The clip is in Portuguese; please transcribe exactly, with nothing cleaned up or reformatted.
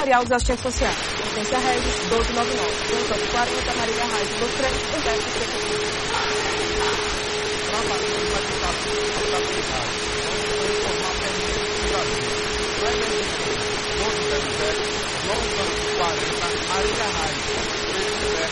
Empresarial das Assistências Sociais. Assistência Regis, doze noventa e nove. Contato quarenta, Marília Raiz, doze três, Humberto trinta e cinco. Trabalhando para tentar contabilidade. Vamos informar a pergunta do Brasil. doze zero zero, nove quarenta, Marília Raiz, três